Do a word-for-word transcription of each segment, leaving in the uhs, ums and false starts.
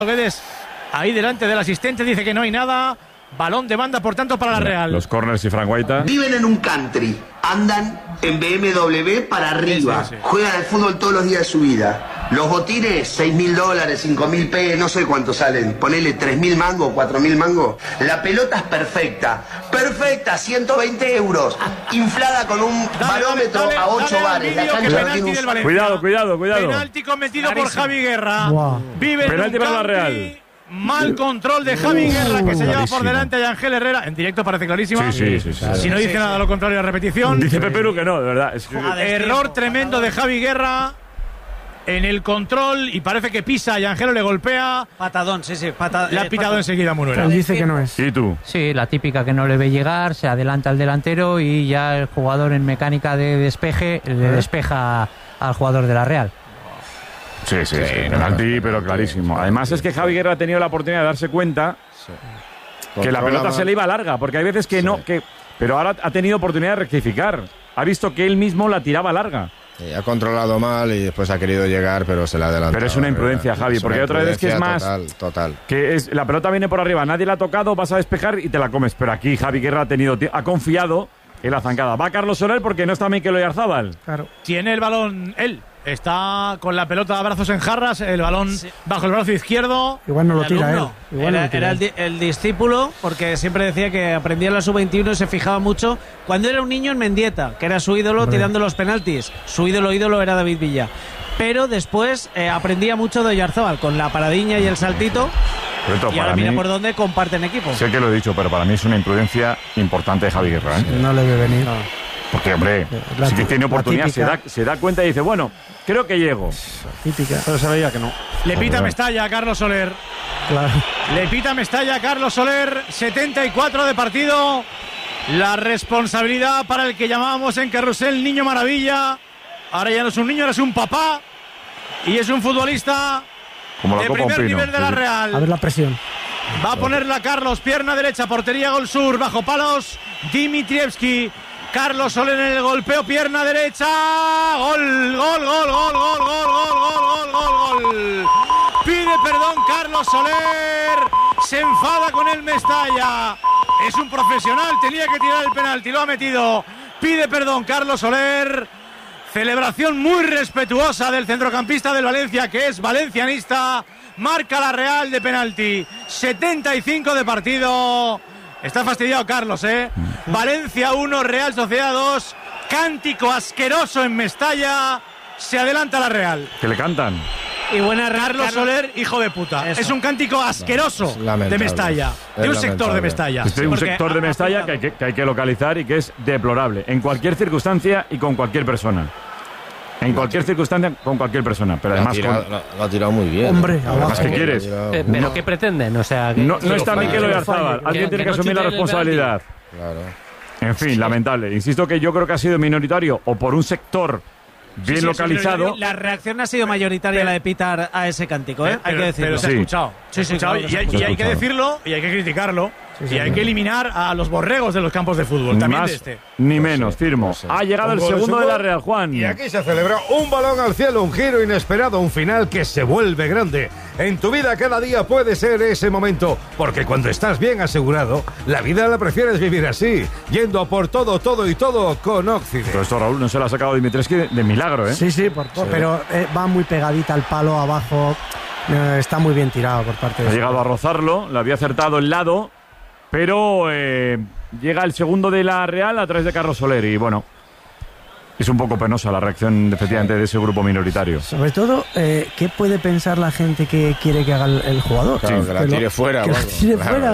Guedes ahí delante del asistente, dice que no hay nada. Balón de banda, por tanto, para la Real. Los corners y Frank Guaita. Viven en un country, andan en B M W para arriba, sí, sí, sí. Juegan al fútbol todos los días de su vida. Los botines, seis mil dólares, cinco mil pesos, no sé cuánto salen. Ponele tres mil mangos, cuatro mil mangos. La pelota es perfecta, perfecta, ciento veinte euros. Inflada con un dale, barómetro dale, a ocho bares. La cancha tiene un... Cuidado, cuidado, cuidado. Penalti cometido Clarísimo. por Javi Guerra. Wow. Vive Penalti para la Real. Mal control de Javi Guerra, que se lleva por delante a Ángel Herrera. En directo parece clarísima. Sí, sí, sí, sí, si no dice sí, sí. nada lo contrario a repetición. Dice Pepe Lu que no, de verdad. Es que... Error tremendo de Javi Guerra en el control y parece que pisa y Ángelo le golpea. Patadón, sí, sí. Pata, le ha pitado eh, enseguida Munuera. Él dice que no es. ¿Y tú? Sí, la típica que no le ve llegar, se adelanta al delantero y ya el jugador en mecánica de despeje le despeja al jugador de la Real. Sí, sí, sí, sí, penalti, pero clarísimo. Además es que Javi Guerra ha tenido la oportunidad de darse cuenta sí. que la pelota se le iba larga, porque hay veces que sí. no, que pero ahora ha tenido oportunidad de rectificar. Ha visto que él mismo la tiraba larga. Sí, ha controlado mal y después ha querido llegar, pero se la ha adelantado. Pero es una imprudencia, Javi, es porque otra vez que es más total, total. que es la pelota viene por arriba, nadie la ha tocado, vas a despejar y te la comes. Pero aquí Javi Guerra ha tenido, ha confiado en la zancada. Va Carlos Soler porque no está Mikel Oyarzabal. Claro. Tiene el balón él. Está con la pelota a brazos en jarras, el balón sí. bajo el brazo izquierdo. Igual no lo tira él. Igual era, no lo tira era el, di el discípulo, porque siempre decía que aprendía en la sub veintiuno y se fijaba mucho cuando era un niño en Mendieta, que era su ídolo Hombre. tirando los penaltis. Su ídolo ídolo era David Villa. Pero después eh, aprendía mucho de Oyarzabal, con la paradiña y el saltito. Pero y ahora mira por dónde comparten equipo. Sé que lo he dicho, pero para mí es una imprudencia importante de Javi Guerra, ¿eh? No le ve venir. No. Porque, hombre, la sí que tiene oportunidad, se da, se da cuenta y dice, bueno, creo que llego. Típica. Pero se veía que no. Le pita Mestalla a Carlos Soler. Claro. Le pita Mestalla a Carlos Soler, setenta y cuatro de partido. La responsabilidad para el que llamábamos en Carrusel Niño Maravilla. Ahora ya no es un niño, ahora es un papá. Y es un futbolista Como la de Copa primer Pino, nivel de la Real. A ver la presión. Va a ponerla Carlos, pierna derecha, portería gol sur, bajo palos, Dimitrievski. Carlos Soler en el golpeo, pierna derecha, gol, gol, gol, gol, gol, gol, gol, gol, gol, gol. Pide perdón Carlos Soler, se enfada con el Mestalla. Es un profesional, tenía que tirar el penalti, lo ha metido. Pide perdón Carlos Soler. Celebración muy respetuosa del centrocampista del Valencia, que es valencianista. Marca la Real de penalti, setenta y cinco de partido. Está fastidiado Carlos, ¿eh? Valencia uno, Real Sociedad dos. Cántico asqueroso en Mestalla. Se adelanta la Real. Que le cantan. Y buena Carlos Carlos Soler, hijo de puta. Eso. Es un cántico asqueroso de Mestalla. De un sector de Mestalla. Es de un sector de Mestalla que hay que, que hay que localizar y que es deplorable. En cualquier circunstancia y con cualquier persona. En cualquier circunstancia, con cualquier persona. Pero además lo ha tirado, con... lo, lo ha tirado muy bien. Hombre, ¿no? además, ¿qué quieres? Eh, ¿Pero no, qué pretenden? O sea, que... No, no está Mikel Oyarzabal. Alguien tiene que, que asumir la responsabilidad. Claro. En fin, sí. lamentable. Insisto que yo creo que ha sido minoritario o por un sector bien sí, sí, localizado. La reacción ha sido mayoritaria pero, la de pitar a ese cántico, ¿eh? Hay pero, que decirlo. Pero se ha escuchado. Sí, sí, escuchado. claro, y, hay, y hay que decirlo y hay que criticarlo. Sí, sí, y hay sí. que eliminar a los borregos de los campos de fútbol. Ni también más, de este. Ni menos, firmo. Ha llegado el segundo de la Real, Juan. Y aquí se celebra un balón al cielo, un giro inesperado, un final que se vuelve grande. En tu vida cada día puede ser ese momento, porque cuando estás bien asegurado, la vida la prefieres vivir así, yendo por todo, todo y todo con Occident. Pero esto, Raúl, no se lo ha sacado Dimitrievski de, de milagro, ¿eh? Sí, sí, por, por, sí. pero eh, va muy pegadita al palo abajo. Eh, está muy bien tirado por parte de... Ha llegado a rozarlo, le había acertado el lado... Pero eh, llega el segundo de la Real a través de Carlos Soler y bueno, es un poco penosa la reacción efectivamente de ese grupo minoritario. Sobre todo, eh, ¿qué puede pensar la gente que quiere que haga el, el jugador? Claro, sí, que la tire fuera. Que la tire fuera.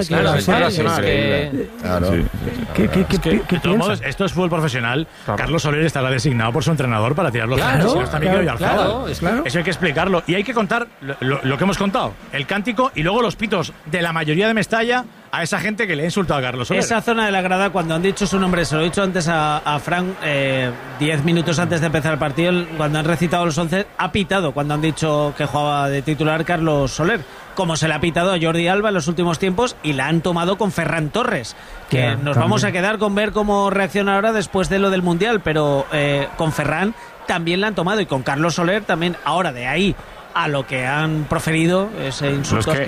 Esto es fútbol profesional. Claro. Carlos Soler estará designado por su entrenador para tirar los claro, penaltis. Claro, claro, claro, es claro. Eso hay que explicarlo. Y hay que contar lo, lo, lo que hemos contado. El cántico y luego los pitos de la mayoría de Mestalla a esa gente que le ha insultado a Carlos Soler. Esa zona de la grada, cuando han dicho su nombre, se lo he dicho antes a, a Frank, eh, diez minutos antes de empezar el partido, cuando han recitado los once, ha pitado cuando han dicho que jugaba de titular Carlos Soler, como se le ha pitado a Jordi Alba en los últimos tiempos, y la han tomado con Ferran Torres, que yeah, nos también. Vamos a quedar con ver cómo reacciona ahora después de lo del Mundial, pero eh, con Ferran también la han tomado, y con Carlos Soler también. Ahora, de ahí a lo que han proferido ese insulto. Los que,